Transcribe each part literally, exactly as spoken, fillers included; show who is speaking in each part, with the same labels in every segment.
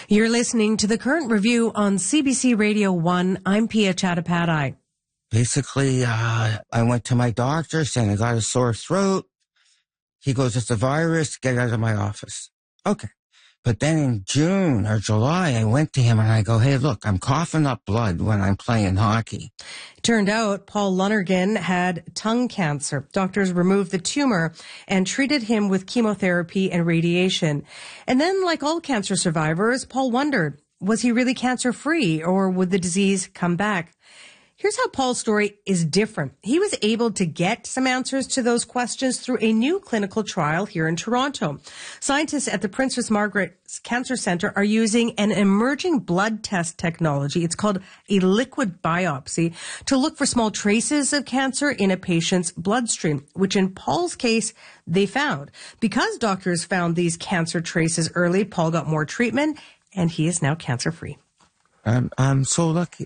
Speaker 1: You're listening to the Current Review on C B C Radio one. I'm Pia Chattopadhyay.
Speaker 2: Basically, uh, I went to my doctor saying I got a sore throat. He goes, it's a virus, get out of my office. Okay. But then in June or July, I went to him and I go, hey, look, I'm coughing up blood when I'm playing hockey.
Speaker 1: Turned out Paul Lonergan had tongue cancer. Doctors removed the tumor and treated him with chemotherapy and radiation. And then, like all cancer survivors, Paul wondered, was he really cancer-free or would the disease come back? Here's how Paul's story is different. He was able to get some answers to those questions through a new clinical trial here in Toronto. Scientists at the Princess Margaret Cancer Centre are using an emerging blood test technology. It's called a liquid biopsy to look for small traces of cancer in a patient's bloodstream, which in Paul's case, they found. Because doctors found these cancer traces early, Paul got more treatment and he is now cancer-free.
Speaker 2: I'm, I'm so lucky.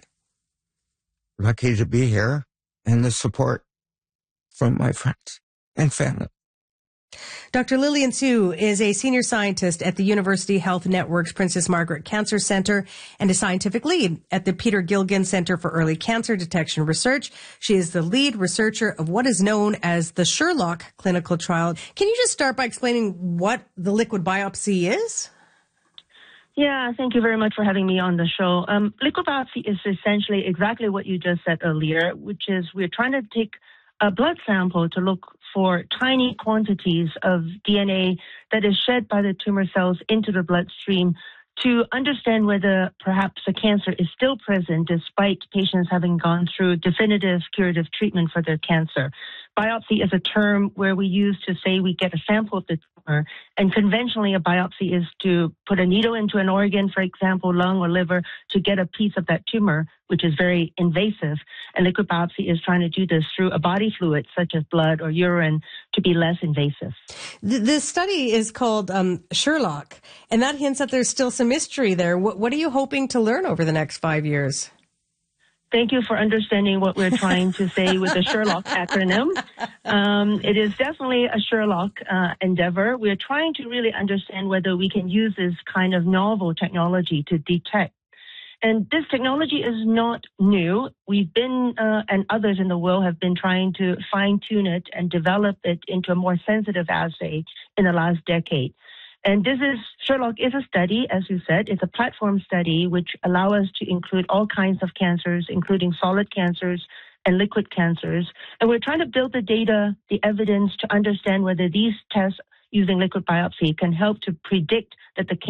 Speaker 2: Lucky to be here and the support from my friends and family.
Speaker 1: Doctor Lillian Su is a senior scientist at the University Health Network's Princess Margaret Cancer Centre and a scientific lead at the Peter Gilligan Centre for Early Cancer Detection Research. She is the lead researcher of what is known as the Sherlock clinical trial. Can you just start by explaining what the liquid biopsy is?
Speaker 3: Yeah, thank you very much for having me on the show. Um, liquid biopsy is essentially exactly what you just said earlier, which is we're trying to take a blood sample to look for tiny quantities of D N A that is shed by the tumor cells into the bloodstream to understand whether perhaps the cancer is still present despite patients having gone through definitive curative treatment for their cancer. Biopsy is a term where we use to say we get a sample of the tumor, and conventionally a biopsy is to put a needle into an organ, for example, lung or liver, to get a piece of that tumor, which is very invasive. And liquid biopsy is trying to do this through a body fluid, such as blood or urine, to be less invasive.
Speaker 1: The, the study is called um, Sherlock, and that hints that there's still some mystery there. What, what are you hoping to learn over the next five years?
Speaker 3: Thank you for understanding what we're trying to say with the Sherlock acronym. Um, it is definitely a Sherlock uh, endeavor. We're trying to really understand whether we can use this kind of novel technology to detect. And this technology is not new. We've been, uh, and others in the world have been trying to fine-tune it and develop it into a more sensitive assay in the last decade. And this is, Sherlock is a study, as you said. It's a platform study which allows us to include all kinds of cancers, including solid cancers and liquid cancers. And we're trying to build the data, the evidence to understand whether these tests using liquid biopsy can help to predict that the